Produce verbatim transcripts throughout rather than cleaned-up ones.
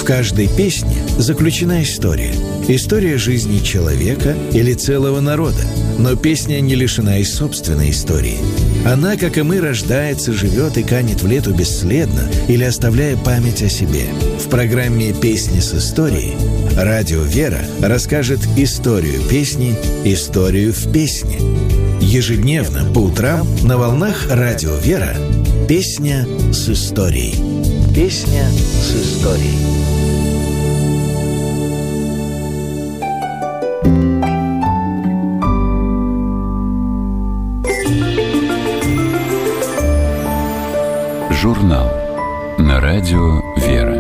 каждой песне заключена история. История жизни человека или целого народа. Но песня не лишена и собственной истории. Она, как и мы, рождается, живет и канет в лету бесследно или оставляя память о себе. В программе «Песни с историей» Радио Вера расскажет историю песни, историю в песне. Ежедневно по утрам на волнах Радио Вера «Песня с историей». Песня с историей. Журнал на Радио Вера.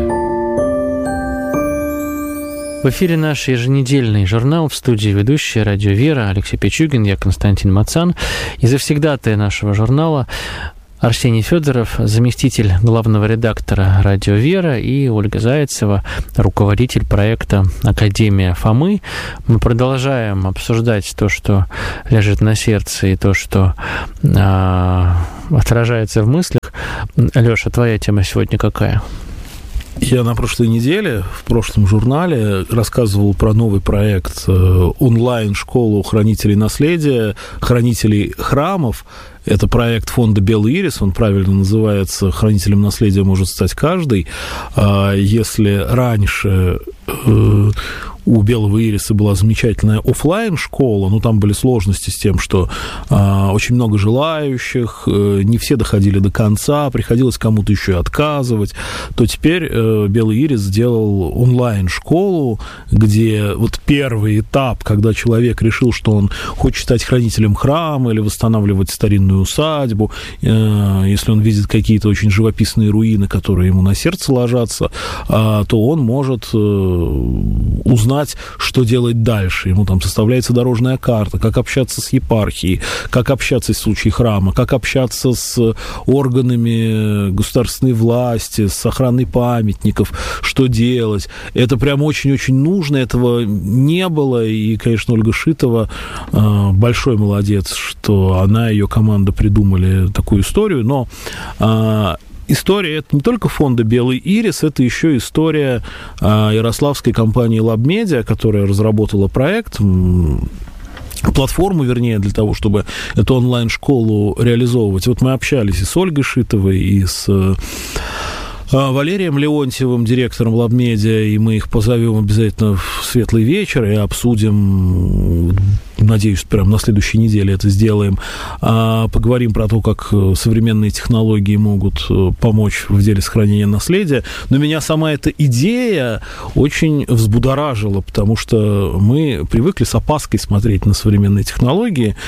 В эфире наш еженедельный журнал, в студии ведущая Радио Вера Алексей Пичугин, я Константин Мацан. И завсегдатая нашего журнала Арсений Федоров, заместитель главного редактора Радио Вера, и Ольга Зайцева, руководитель проекта Академия Фомы. Мы продолжаем обсуждать то, что лежит на сердце, и то, что э, отражается в мыслях. Лёша, твоя тема сегодня какая? Я на прошлой неделе в прошлом журнале рассказывал про новый проект онлайн-школу хранителей наследия, хранителей храмов. Это проект фонда «Белый ирис», он правильно называется «Хранителем наследия может стать каждый». Если раньше у «Белого ириса» была замечательная офлайн-школа, но там были сложности с тем, что а, очень много желающих, э, не все доходили до конца, приходилось кому-то еще и отказывать, то теперь э, «Белый ирис» сделал онлайн-школу, где вот первый этап, когда человек решил, что он хочет стать хранителем храма или восстанавливать старинную усадьбу, э, если он видит какие-то очень живописные руины, которые ему на сердце ложатся, э, то он может э, узнать, что делать дальше. Ему там составляется дорожная карта, как общаться с епархией, как общаться в случае храма, как общаться с органами государственной власти, с охраной памятников, что делать. Это прям очень-очень нужно, этого не было, и, конечно, Ольга Шитова большой молодец, что она и ее команда придумали такую историю, но история это не только фонда «Белый ирис», это еще история а, ярославской компании LabMedia, которая разработала проект, платформу, вернее, для того, чтобы эту онлайн-школу реализовывать. Вот мы общались и с Ольгой Шитовой, и с Валерием Леонтьевым, директором LabMedia, и мы их позовем обязательно в светлый вечер и обсудим, надеюсь, прямо на следующей неделе это сделаем, поговорим про то, как современные технологии могут помочь в деле сохранения наследия. Но меня сама эта идея очень взбудоражила, потому что мы привыкли с опаской смотреть на современные технологии.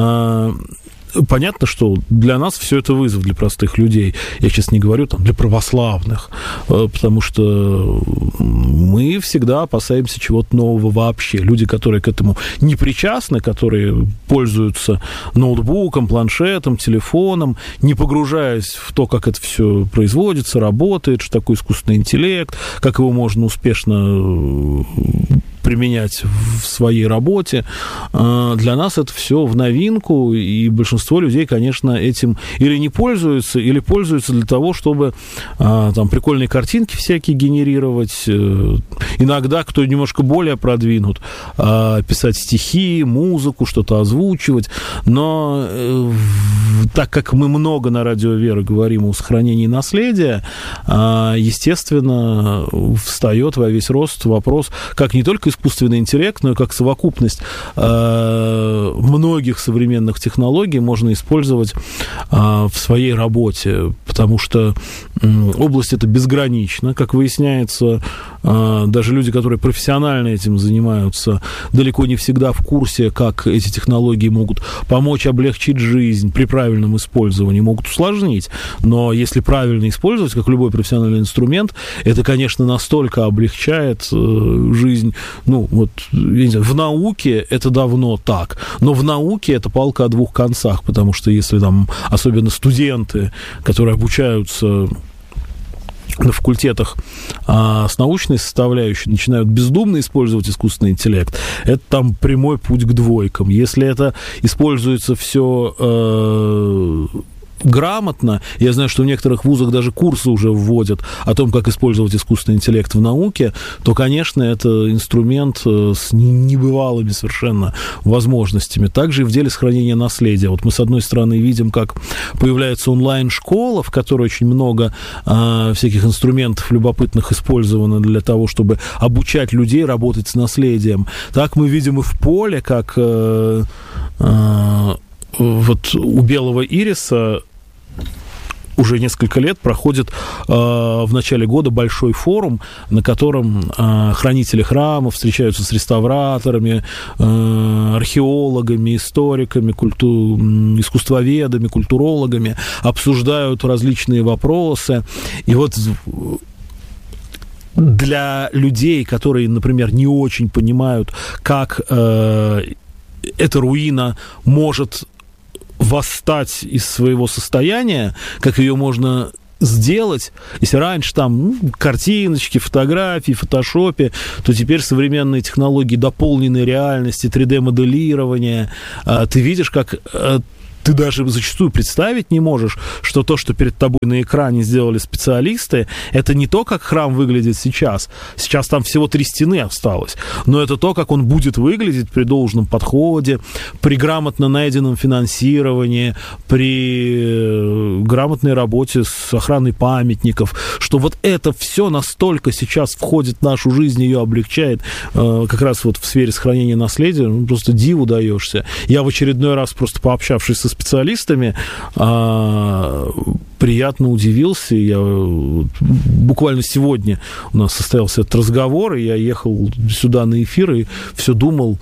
Понятно, что для нас все это вызов, для простых людей. Я сейчас не говорю там для православных, потому что мы всегда опасаемся чего-то нового вообще. Люди, которые к этому не причастны, которые пользуются ноутбуком, планшетом, телефоном, не погружаясь в то, как это все производится, работает, что такое искусственный интеллект, как его можно успешно применять в своей работе. Для нас это все в новинку, и большинство людей, конечно, этим или не пользуются, или пользуются для того, чтобы там прикольные картинки всякие генерировать. Иногда кто немножко более продвинут, писать стихи, музыку, что-то озвучивать. Но так как мы много на Радио Вера говорим о сохранении наследия, естественно, встает во весь рост вопрос, как не только искусственный интеллект, но и как совокупность э, многих современных технологий можно использовать э, в своей работе, потому что э, область эта безгранична, как выясняется, э, даже люди, которые профессионально этим занимаются, далеко не всегда в курсе, как эти технологии могут помочь облегчить жизнь при правильном использовании, могут усложнить, но если правильно использовать, как любой профессиональный инструмент, это, конечно, настолько облегчает э, жизнь. Ну, вот, я не знаю, в науке это давно так, но в науке это палка о двух концах, потому что если там, особенно студенты, которые обучаются на факультетах а, с научной составляющей, начинают бездумно использовать искусственный интеллект, это там прямой путь к двойкам. Если это используется все... Э, грамотно, я знаю, что в некоторых вузах даже курсы уже вводят о том, как использовать искусственный интеллект в науке, то, конечно, это инструмент с небывалыми совершенно возможностями. Также и в деле сохранения наследия. Вот мы, с одной стороны, видим, как появляется онлайн-школа, в которой очень много э, всяких инструментов любопытных использовано для того, чтобы обучать людей работать с наследием. Так мы видим и в поле, как э, э, вот у белого ириса уже несколько лет проходит э, в начале года большой форум, на котором э, хранители храмов встречаются с реставраторами, э, археологами, историками, культу... искусствоведами, культурологами, обсуждают различные вопросы. И вот для людей, которые, например, не очень понимают, как э, эта руина может восстать из своего состояния, как ее можно сделать. Если раньше там ну, картиночки, фотографии, в фотошопе, то теперь современные технологии дополненной реальности, три дэ-моделирования, ты видишь, как ты даже зачастую представить не можешь, что то, что перед тобой на экране сделали специалисты, это не то, как храм выглядит сейчас. Сейчас там всего три стены осталось. Но это то, как он будет выглядеть при должном подходе, при грамотно найденном финансировании, при грамотной работе с охраной памятников, что вот это все настолько сейчас входит в нашу жизнь, ее облегчает, как раз вот в сфере сохранения наследия, ну, просто диву даешься. Я в очередной раз, просто пообщавшись со специалистами, а, приятно удивился. Я буквально сегодня у нас состоялся этот разговор, и я ехал сюда на эфир и все думал,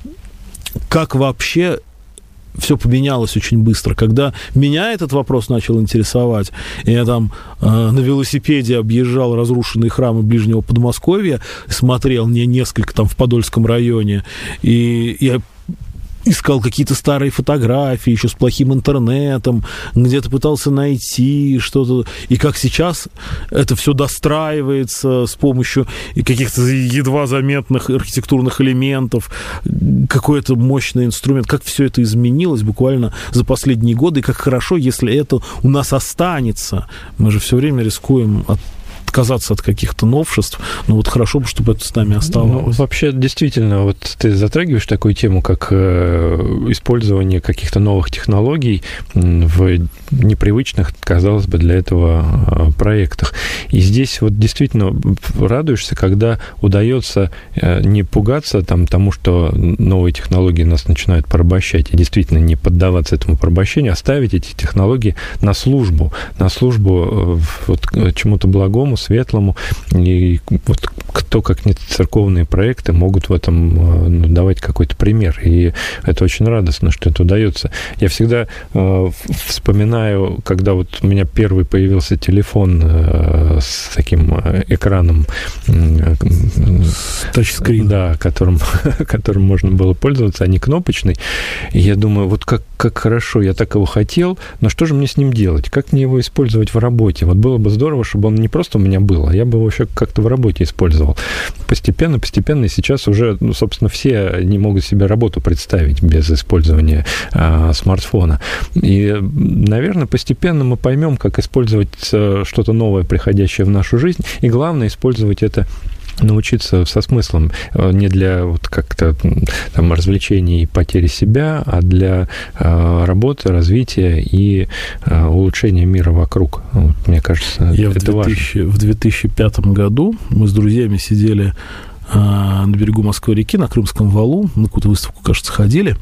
как вообще все поменялось очень быстро. Когда меня этот вопрос начал интересовать, и я там э, на велосипеде объезжал разрушенные храмы ближнего Подмосковья, смотрел не несколько там в Подольском районе, и я искал какие-то старые фотографии, еще с плохим интернетом, где-то пытался найти что-то. И как сейчас это все достраивается с помощью каких-то едва заметных архитектурных элементов, какой-то мощный инструмент. Как все это изменилось буквально за последние годы, и как хорошо, если это у нас останется. Мы же все время рискуем от отказаться от каких-то новшеств, но вот хорошо бы, чтобы это с нами оставалось. Ну, вообще, действительно, вот ты затрагиваешь такую тему, как э, использование каких-то новых технологий в непривычных, казалось бы, для этого э, проектах. И здесь вот действительно радуешься, когда удается э, не пугаться там, тому, что новые технологии нас начинают порабощать, и действительно не поддаваться этому порабощению, а ставить эти технологии на службу, на службу э, вот, чему-то благому, светлому, и вот кто, как не церковные проекты, могут в этом ну, давать какой-то пример, и это очень радостно, что это удается. Я всегда э, вспоминаю, когда вот у меня первый появился телефон э, с таким экраном э, тачскрин, да, которым, которым можно было пользоваться, а не кнопочный, и я думаю, вот как, как хорошо, я так его хотел, но что же мне с ним делать? Как мне его использовать в работе? Вот было бы здорово, чтобы он не просто у меня был, а я бы его еще как-то в работе использовал. Постепенно, постепенно, и сейчас уже, ну, собственно, все не могут себе работу представить без использования а, смартфона. И, наверное, постепенно мы поймем, как использовать что-то новое, приходящее в нашу жизнь, и главное, использовать это, научиться со смыслом, не для вот как-то там развлечений и потери себя, а для э, работы, развития и э, улучшения мира вокруг. Вот, мне кажется, Я это в, две тысячи, в две тысячи пятом году мы с друзьями сидели э, на берегу Москвы-реки, на Крымском валу, на какую-то выставку, кажется, ходили,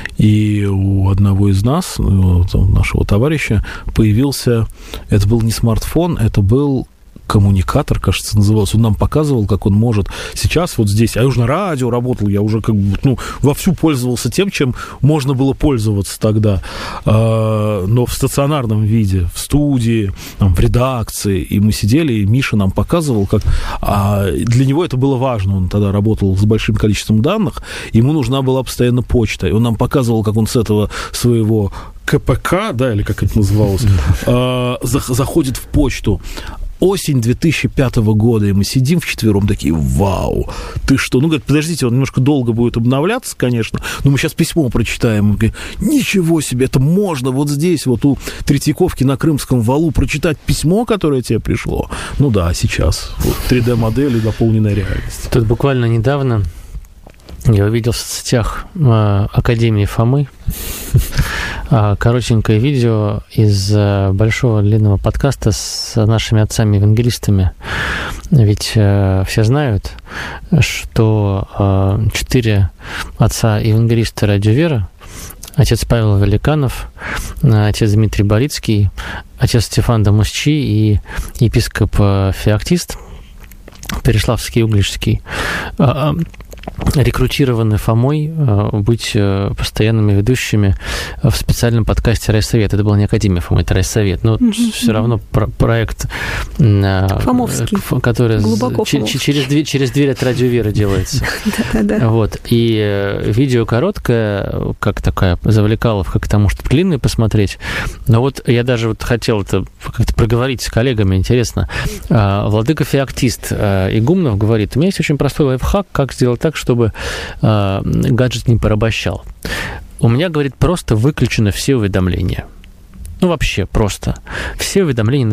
и у одного из нас, нашего товарища, появился, это был не смартфон, это был коммуникатор, кажется, назывался. Он нам показывал, как он может сейчас вот здесь, а я уже на радио работал, я уже как бы, ну, вовсю пользовался тем, чем можно было пользоваться тогда, но в стационарном виде, в студии, там, в редакции, и мы сидели, и Миша нам показывал, как... А для него это было важно, он тогда работал с большим количеством данных, ему нужна была постоянно почта, и он нам показывал, как он с этого своего ка пэ ка, да, или как это называлось, заходит в почту. осень две тысячи пятого года, и мы сидим вчетвером такие, вау, ты что? Ну, говорит, подождите, он немножко долго будет обновляться, конечно, но мы сейчас письмо прочитаем. Мы говорим, ничего себе, это можно вот здесь, вот у Третьяковки на Крымском валу прочитать письмо, которое тебе пришло. Ну да, сейчас. Вот, три дэ-модель и дополненная реальность. Тут буквально недавно я увидел в соцсетях э, Академии Фомы э, коротенькое видео из э, большого длинного подкаста с нашими отцами-евангелистами. Ведь э, все знают, что э, четыре отца-евангелиста Радио Вера: отец Павел Великанов, отец Дмитрий Борицкий, отец Стефан Дамусчи и епископ Феоктист Переславский и Угличский, рекрутированы Фомой быть постоянными ведущими в специальном подкасте «Райсовет». Это была не Академия Фомы, это «Райсовет». Но mm-hmm. все равно про- проект, Фомовский. который Глубоко ч- ч- через, дверь, через дверь от Радио Вера делается. Да-да-да. Вот. И видео короткое, как такая завлекаловка к тому, чтобы длинное посмотреть. Но вот я даже вот хотел это как-то проговорить с коллегами, интересно. Владыка Феоктист Игумнов говорит: у меня есть очень простой лайфхак, как сделать так, чтобы э, гаджет не порабощал. У меня, говорит, просто выключены все уведомления. Ну, вообще просто. Все уведомления